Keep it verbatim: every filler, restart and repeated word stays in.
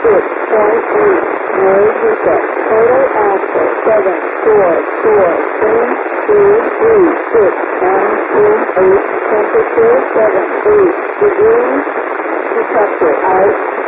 six point eight. Noise reset. Total output seven four four three two three six nine two eight. Temperature seven eight degrees. Detector out.